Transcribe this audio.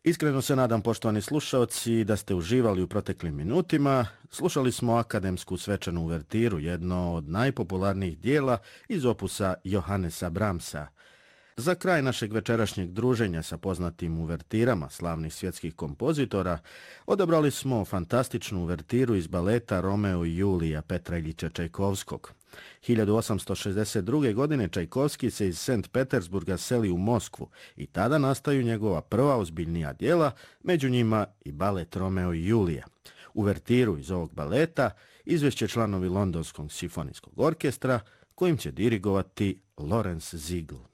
Iskreno se nadam, poštovani slušalci, da ste uživali u proteklim minutima. Slušali smo akademsku svečanu uvertiru, jedno od najpopularnijih dijela iz opusa Johannesa Brahmsa. Za kraj našeg večerašnjeg druženja sa poznatim uvertirama slavnih svjetskih kompozitora odabrali smo fantastičnu uvertiru iz baleta Romeo i Julija Petra Iljiča Čajkovskog. 1862. godine Čajkovski se iz St. Petersburga seli u Moskvu i tada nastaju njegova prva ozbiljnija djela, među njima i balet Romeo i Julija. Uvertiru iz ovog baleta izvešće članovi Londonskog simfonijskog orkestra, kojim će dirigovati Lorenz Ziegl.